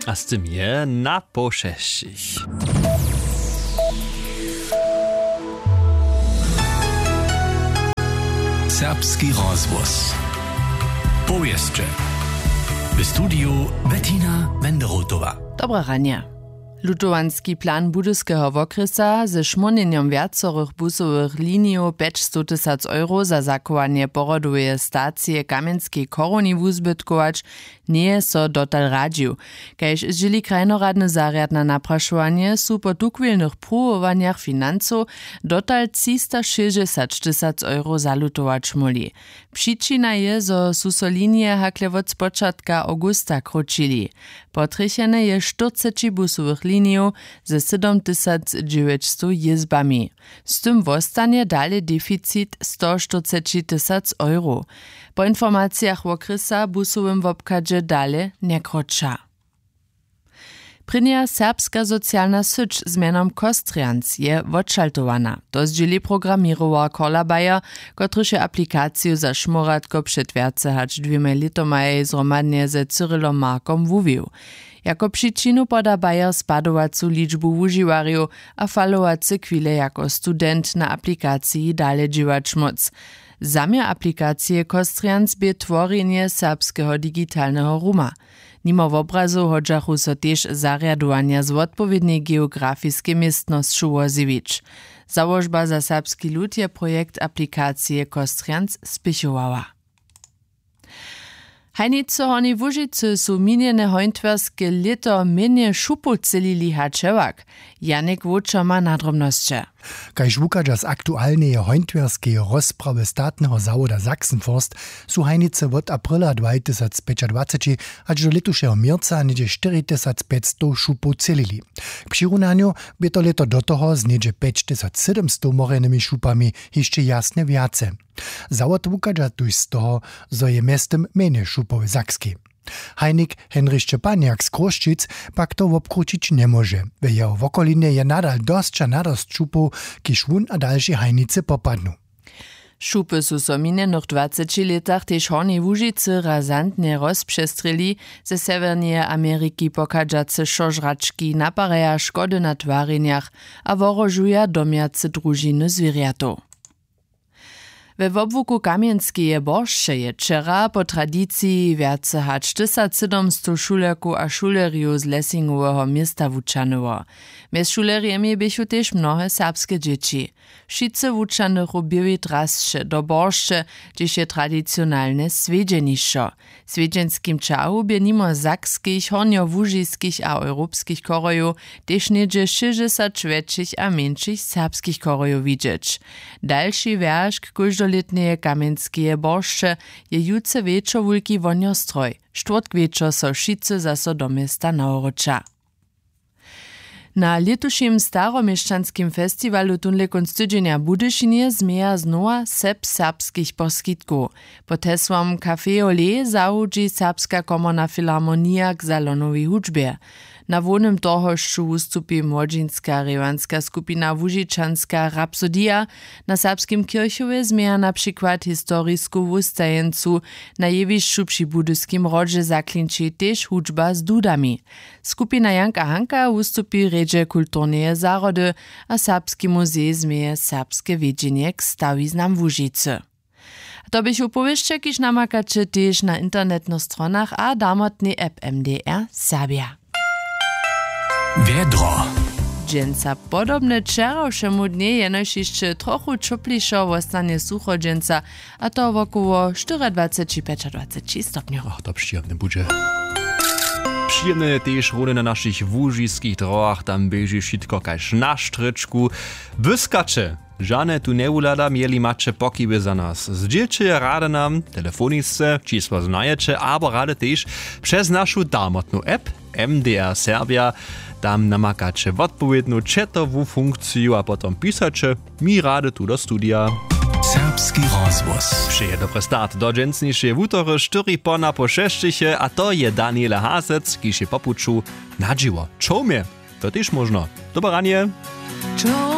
A z tym je na pošeštich. Serbski rozgłos. Powieszcze. W studiu Bettina Wenderotowa. Dobra ranie. Lutowanski plan budyskiego wokresa ze szmonjeniem wiacorych busowych linii 500 000 euro za zakowanie porodowej stacji Kamienskiej koroni wuzbytkować nie so dotal radził. Kajż żyli krajnoradny zariad na napraszowanie su po tukwilnych próbowaniach finansów dotal 360 000 euro zalutować muli. Przyczyna je, zo su so linie hakle od spočatka augusta kročili. Potrechene je 40 busowych linijów ze 7900 jezbami. Z tym wostanie dalej deficit 140 000 euro. Po informacjach okresa busowym wobkadzie dalej nie kroča. Prynja serbska socjalna syć z mianom Kostrians je odšaltowana. To zdzieli programirowa Kola Bayer, kotryż aplikację za szmoratko przed wiace hacz 2 litoma zgromadnie ze Cyrylom Markom wuwił. Jako przyczynu poda Bayer spadowacu liczbu używarów, a falowacy chwile jako student na aplikacji dalej dziwać moc. Zamiar aplikacje Kostrians bie tworzenie serbskiego digitalnego ruma. Nimo w obrazu hodżachu so też zariadowania z odpowiedniej geografiskiej miestności woziwić. Założba za serbski lud je projekt aplikacje Kostrians spichowała. Hajnice Hornej Łužice su miniene hońtwerskie lito minie šupu celili hačevak. Janek Vuča ma nadrobnosće. Kaž wukađa z aktualneje hońtwerskie rozprawy statnego zawoda Sachsenforst su hajnice od aprila 2025 aż do letušeho mierca niedzie 4500 šupu celili. K přirunaniu by to leto do toho z niedzie 5700 morenými šupami jeszcze jasne viace. Zawod wukađa tuž z toho, zo je mestem mene šupowe Sakski. Hajnik Henryk Szczepaniak z Kroščic pak to obkručić nie może. W jeho wokolinie je nadal dostča nadost šupów, kiž wun a další hajnice popadnu. Šupy su so minionych 20 letach tež Hornej Łužice razantnie rozpřestrili, ze Severnej Ameryki pokadžace šožrački naparaja škody na twarinjach a worožuja domjace družiny zwierjatów. We wobłuku Kamienskeje Boršče je wczera po tradycji wiace hač 1700 šulerku a šuleriów z Lessingowego miasta wučanyło. Mez šulerijemi bychu też mnohe serbskie dzieci. Wszyscy wučany robili trasće do Boršče, gdzieś je tradycjonalne swiedźenišo. Swiedźenskim czahu by nimo sakskich, hornio-łužiskich a europskich korojów też niedzie 60 większych a mniejszych serbskich korojów widzieć. Dalszy wierzch letnie Kamienskeje Boršče je jutce wieczor wulki woniostroj. Štvrtk wieczor so wszyscy zaso do miasta naoroča. Na letušim staromieszczanskim festiwalu tunle konc tydzienia Budyšinie zmieja znowa serbskich poskitków. Pod hesłom Café Olé zahudzi Serbska komorna filharmonia k salonowej hudžbie. Na wolnym tohošću ustupi młodzinska rewanska skupina Łužičanska Rapsodia. Na serbskim kirchowie zmieja na przykład historisku wustajencu na jewišću przy budyskim rodže zaklinči też hudžba z dudami. Skupina Janka Hanka ustupi redže kulturneje zarody, a Serbski muzej zmieje serbskie wiedzenie k stawiznam Łužice. To bych upowieszcze, kiż namakacie też na internetnych stronach a damotnej app MDR Serbia. Wiedro. Dżęca podobne wczorajszemu dnie jenoż jeszcze trochu czuplišo wostanie sucho dżęca, a to wokoło 24–25 stopni. Ach, to przyjemne budzie. Przyjemne też runy na naszych łužiskich drogach, tam bieži wszystko kaž na štryczku. Wyskacze! Żane tu nie ulada mieli macie pokiby za nas. Zdzielcie rady nam, telefonice, číslo znajecie, albo rady też przez naszą damotną app MDR Serbia. Tam namakacie odpowiednią chatową funkcję, a potem pisacie mi rady tu do studia. Serbski rozgłos. Przyje dobry start do dżęsniejszej wutory 4 po na pošeštiche, a to je Daniel Hasec, kiž je popuču na dziwo. Čau mnie, to też można. Dobre ranie. Čau.